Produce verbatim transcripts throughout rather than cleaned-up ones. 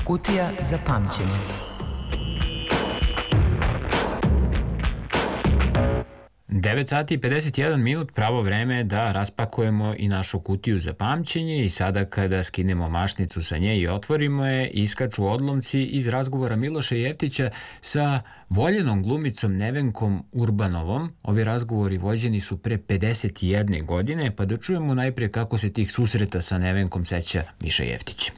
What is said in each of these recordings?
Kutija za pamćenje. devet sati i pedeset jedan minut, pravo vreme da raspakujemo i našu kutiju za pamćenje i sada kada skinemo mašnicu sa nje i otvorimo je, iskaču odlomci iz razgovora Miloša Jeftića sa voljenom glumicom Nevenkom Urbanovom. Ovi razgovori vođeni su pre pedeset jedne godine, pa da čujemo najprije kako se tih susreta sa Nevenkom seća Miša Jeftić.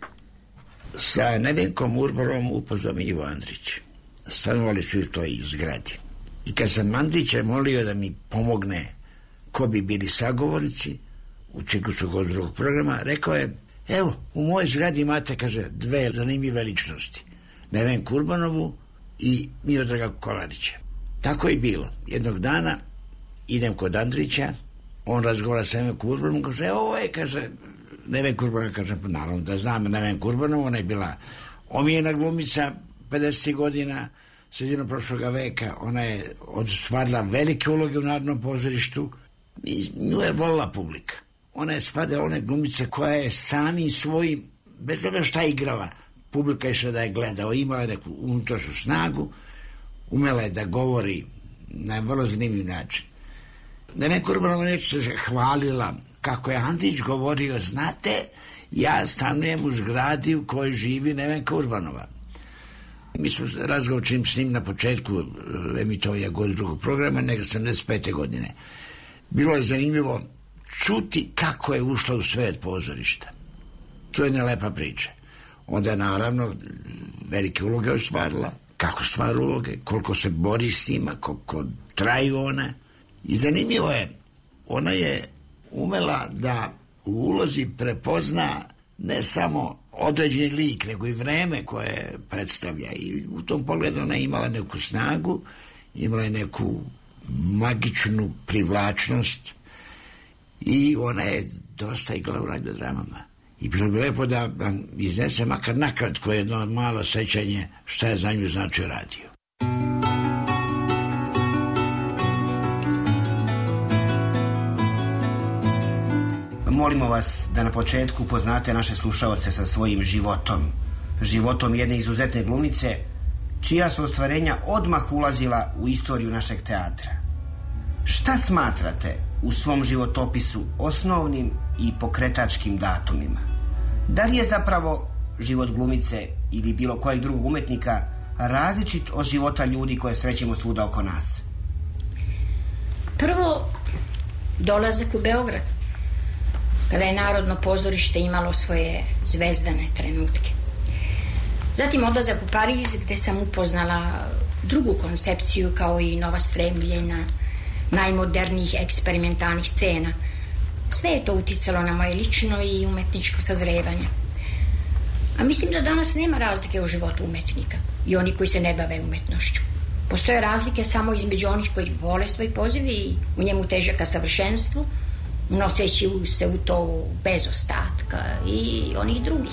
Sa Nevenkom Urbanom upoznao me Ivo Andrić. Stanovali su u toj zgradi. I kad sam Andrića molio da mi pomogne ko bi bili sagovornici u ciklusu kod drugog programa, rekao je, evo, u mojoj zgradi imate, kaže, dve zanimljive ličnosti. Nevenku Urbanovu i Miodraga Kolarića. Tako je bilo. Jednog dana idem kod Andrića, on razgovara sa Nevenkom Urbanovom, kaže, ovo je, kaže, Nevenka Urbanova, kaže, naravno da znam Nevenku Urbanovu, ona je bila omiljena glumica pedesetih godina, sredinom prošloga veka, ona je ostvarila velike uloge u Narodnom pozorištu i nju je volila publika. Ona je spadala one glumice koja je sami svojim, bez obzira šta je igrala, publika je išla da je gledao, imala je neku unutrašnju snagu, umela je da govori na vrlo zanimljiv način. Nevenka Urbanova neće se hvalila kako je Andrić govorio, znate, ja stanujem u zgradi u kojoj živi Nevenka Urbanova. Mi smo razgovor čim s njim na početku emitovanja god drugog programa, nego sedamdeset pete godine. Bilo je zanimljivo čuti kako je ušla u svet pozorišta. To je jedna lepa priča. Onda je naravno velike uloge ostvarila, kako stvara uloge, koliko se bori s njima, koliko traju one. I zanimljivo je, ona je umela da u ulozi prepozna ne samo određeni lik, nego i vreme koje predstavlja. I u tom pogledu ona je imala neku snagu, imala je neku magičnu privlačnost i ona je dosta igrala u radiodramama. I bilo bi lepo da vam iznese makar nakratko jedno malo sećanje šta je za nju značio radio. Molimo vas da na početku upoznate naše slušaoce sa svojim životom. Životom jedne izuzetne glumice, čija su ostvarenja odmah ulazila u istoriju našeg teatra. Šta smatrate u svom životopisu osnovnim i pokretačkim datumima? Da li je zapravo život glumice ili bilo kojeg drugog umetnika različit od života ljudi koje srećemo svuda oko nas? Prvo, dolazak u Beograd, kada je Narodno pozorište imalo svoje zvezdane trenutke. Zatim odlazak u Pariz, gde sam upoznala drugu koncepciju kao i nova stremljenja najmodernijih eksperimentalnih scena. Sve je to uticalo na moje lično i umetničko sazrevanje. A mislim da danas nema razlike u životu umetnika i oni koji se ne bave umetnošću. Postoje razlike samo između onih koji vole svoj poziv i u njemu teže ka savršenstvu, noseći se u to bez ostatka, i onih drugih.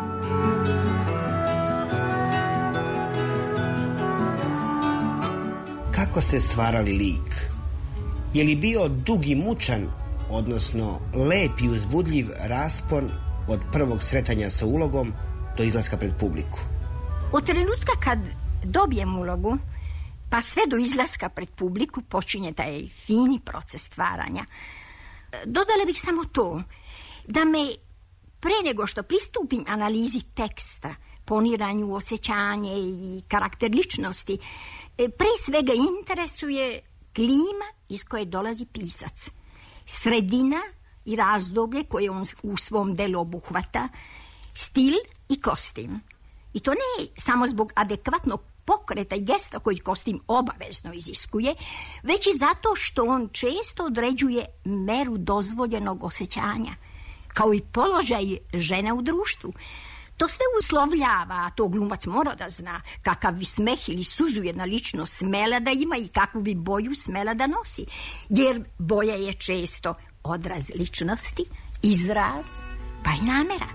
Kako ste stvarali lik? Je li bio dug i mučan, odnosno lep i uzbudljiv raspon od prvog sretanja sa ulogom do izlaska pred publiku? Od trenutka kad dobijem ulogu, pa sve do izlaska pred publiku počinje taj fini proces stvaranja. Dodala bih samo to, da me pre nego što pristupim analizi teksta, poniranju osjećanje i karakter ličnosti, pre svega interesuje klima iz koje dolazi pisac, sredina i razdoblje koje on u svom delu obuhvata, stil i kostim. I to ne samo zbog adekvatnog pokreta i gesta koji kostim obavezno iziskuje, već i zato što on često određuje meru dozvoljenog osjećanja, kao i položaj žene u društvu. To sve uslovljava, a to glumac mora da zna, kakav bi smeh ili suzu jedna ličnost smela da ima i kakvu bi boju smela da nosi, jer boja je često odraz ličnosti, izraz, pa i namera.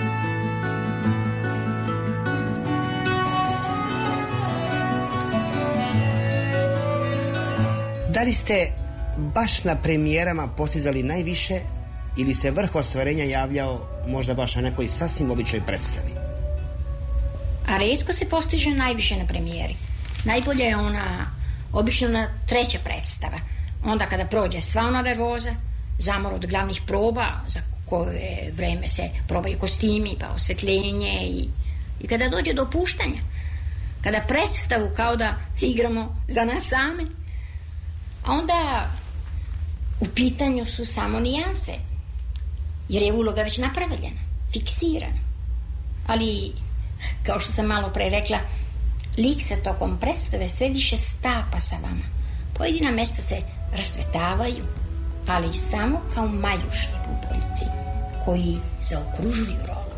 Da li ste baš na premijerama postizali najviše ili se vrh ostvarenja javljao možda baš na nekoj sasvim običnoj predstavi? a retko se postiže najviše na premijeri. Najbolje je ona, obično na treća predstava, onda kada prođe sva ona nervoza, zamor od glavnih proba, za koje vreme se probaju kostimi, pa osvetljenje i, i kada dođe do opuštanja, kada predstavu kao da igramo za nas same, a onda u pitanju su samo nijanse, jer je uloga već napravljena, fiksirana. Ali, kao što sam malo pre rekla, lik se tokom predstave sve više stapa sa vama. Pojedina mesta se rasvetavaju, ali samo kao maljušni pupoljci koji zaokružuju rolu.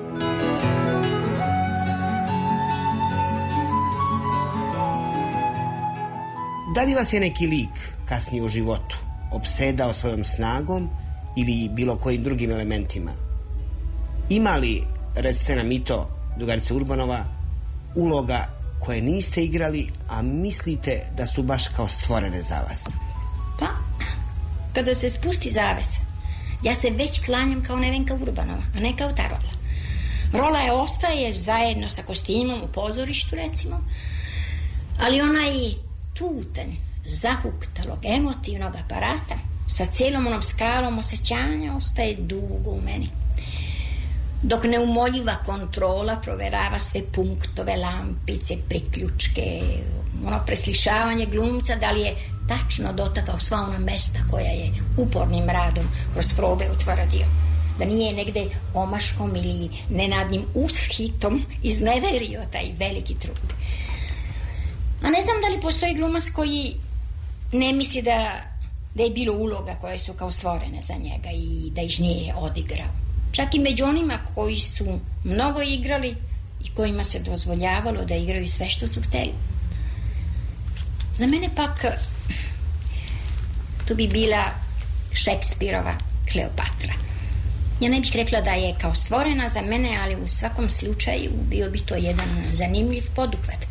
Da li vas je neki lik kasnije u životu opsedao svojom snagom ili bilo kojim drugim elementima? Ima li, recite nam i to, drugarice Urbanova, uloga koje niste igrali, a mislite da su baš kao stvorene za vas? Pa, kada se spusti zavesa, ja se već klanjam kao Nevenka Urbanova, a ne kao ta rola. Rola je ostaje zajedno sa kostimom u pozorištu, recimo, ali onaj tutanj zahuktalog emotivnog aparata sa cijelom onom skalom osjećanja ostaje dugo u meni. Dok neumoljiva kontrola proverava sve punktove, lampice, priključke, ono preslišavanje glumca da li je tačno dotakao sva ona mesta koja je upornim radom kroz probe utvrdio, da nije negde omaškom ili nenadnim ushitom izneverio taj veliki trud. A ne znam da li postoji glumac koji ne misli da, da je bilo uloga koje su kao stvorene za njega i da ih nije odigrao. Čak i među onima koji su mnogo igrali i kojima se dozvoljavalo da igraju sve što su hteli. Za mene pak to bi bila Šekspirova Kleopatra. Ja ne bih rekla da je kao stvorena za mene, ali u svakom slučaju bio bi to jedan zanimljiv poduhvat.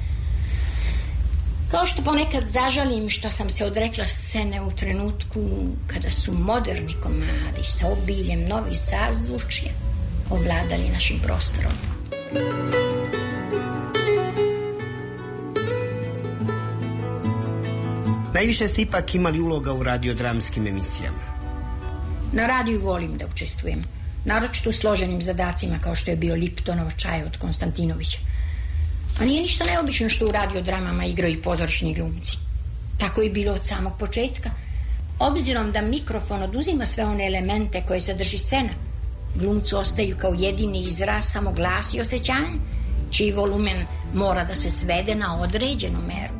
Kao što ponekad zažalim što sam se odrekla scene u trenutku kada su moderni komadi sa obiljem novih sazvučja ovladali našim prostorom. Najviše ste ipak imali uloga u radiodramskim emisijama. Na radiju volim da učestvujem, naročito u složenim zadacima kao što je bio Liptonov čaj od Konstantinovića. A nije ništa neobično što u radiodramama igraju i pozorišni glumci. Tako je bilo od samog početka. Obzirom da mikrofon oduzima sve one elemente koje sadrži scena, glumcu ostaju kao jedini izraz samo glas i osjećanje, čiji volumen mora da se svede na određenu meru.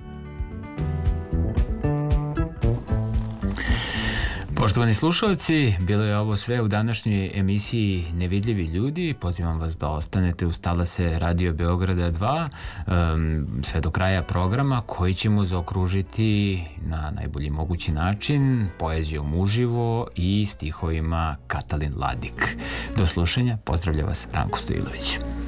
Poštovani slušalci, bilo je ovo sve u današnjoj emisiji Nevidljivi ljudi. Pozivam vas da ostanete uz talase Radio Beograda dva um, sve do kraja programa koji ćemo zaokružiti na najbolji mogući način poezijom uživo i stihovima Katalin Ladik. Do slušanja, pozdravlja vas Ranko Stojilović.